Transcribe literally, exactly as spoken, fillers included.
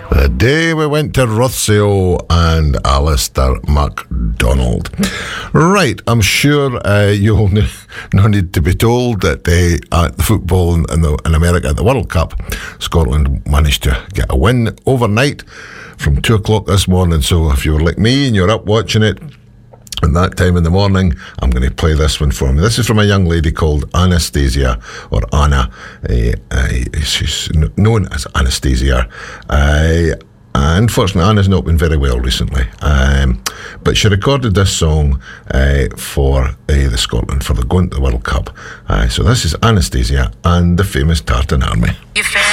The day we went to Rothsay and Alistair MacDonald. Right, I'm sure uh, you'll n- no need to be told that uh, at the football in, the, in America at the World Cup, Scotland managed to get a win overnight from two o'clock this morning. So if you were like me and you're up watching it at that time in the morning, I'm going to play this one for me. This is from a young lady called Anastasia, or Anna. Uh, uh, she's known as Anastasia. Uh, unfortunately, Anna's not been very well recently. Um, but she recorded this song uh, for uh, the Scotland, for the going to the World Cup. Uh, so this is Anastasia and the famous Tartan Army. You